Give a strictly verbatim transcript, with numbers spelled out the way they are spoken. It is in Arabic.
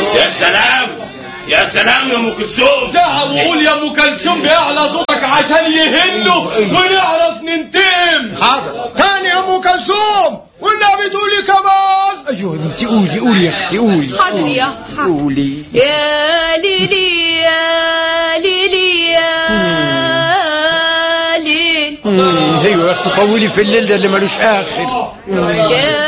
يا سلام يا سلام يا ام كلثوم. زعق وقول يا ام كلثوم بأعلى صوتك عشان يهنوا ونعرف ننتم. حاضر تاني يا ام كلثوم والنبي تقولي كمان. ايوه انت قولي قولي يا اختي قولي. حاضر يا حاضر. قولي يا ليلي يا ليلي يا ليل. ايوه يا اختي طولي في الليل ده اللي ملوش اخر. يا